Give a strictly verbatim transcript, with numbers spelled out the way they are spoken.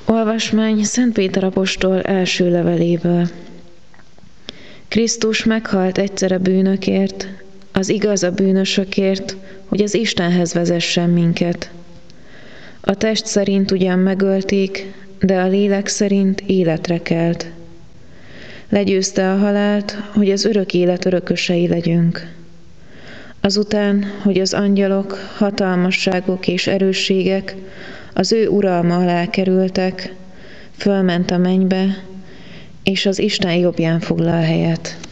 Olvasmány Szent Péter apostol első leveléből. Krisztus meghalt egyszer a bűnökért, az igaz a bűnösökért, hogy az Istenhez vezessen minket. A test szerint ugyan megölték, de a lélek szerint életre kelt. Legyőzte a halált, hogy az örök élet örökösei legyünk. Azután, hogy az angyalok, hatalmasságok és erősségek az ő uralma alá kerültek, fölment a mennybe, és az Isten jobbján foglal helyet.